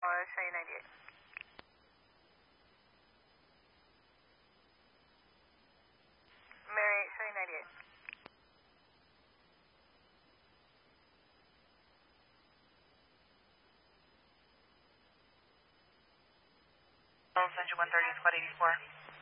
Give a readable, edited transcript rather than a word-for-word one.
show you 98. Mary 8, show you 98. Central 130, Squad 84.